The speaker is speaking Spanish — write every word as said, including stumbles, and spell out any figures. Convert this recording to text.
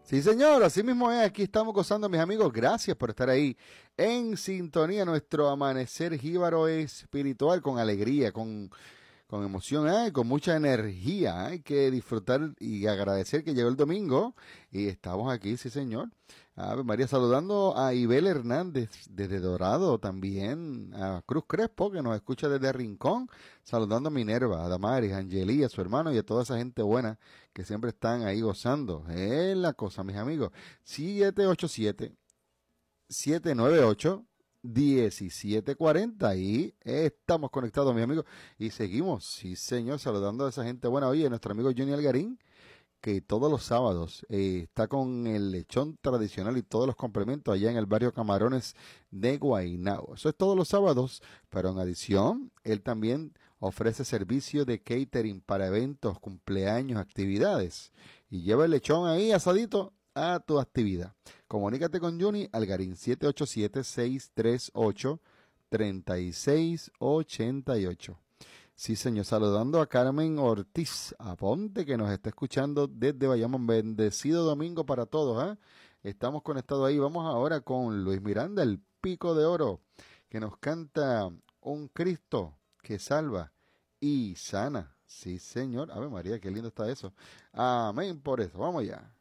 Sí, señor, así mismo es, aquí estamos gozando, mis amigos, gracias por estar ahí en sintonía, nuestro amanecer jíbaro espiritual, con alegría, con, con emoción, ¿eh? Con mucha energía, ¿eh? Hay que disfrutar y agradecer que llegó el domingo y estamos aquí, sí, señor. Ave María, saludando a Ibel Hernández desde Dorado, también a Cruz Crespo, que nos escucha desde Rincón, saludando a Minerva, a Damaris, a Angelí, a su hermano y a toda esa gente buena que siempre están ahí gozando. Es la cosa, mis amigos. siete ocho siete, siete nueve ocho, uno siete cuatro cero y estamos conectados, mis amigos. Y seguimos, sí, señor, saludando a esa gente buena. Oye, nuestro amigo Johnny Algarín, que todos los sábados eh, está con el lechón tradicional y todos los complementos allá en el barrio Camarones de Guaynabo. Eso es todos los sábados, pero en adición, él también ofrece servicio de catering para eventos, cumpleaños, actividades. Y lleva el lechón ahí asadito a tu actividad. Comunícate con Johnny Algarín, siete ocho siete, seis tres ocho, tres seis ocho ocho. Sí, señor, saludando a Carmen Ortiz Aponte, que nos está escuchando desde Bayamón. Bendecido domingo para todos, ¿eh? Estamos conectados ahí. Vamos ahora con Luis Miranda, el Pico de Oro, que nos canta un Cristo que salva y sana. Sí, señor. Ave María, qué lindo está eso. Amén por eso. Vamos allá.